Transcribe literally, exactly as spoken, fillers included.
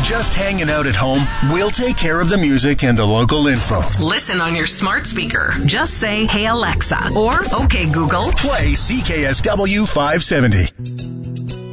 just hanging out at home, we'll take care of the music and the local info. Listen on your smart speaker. Just say, "Hey Alexa," or "Okay Google, play C K S W five seventy."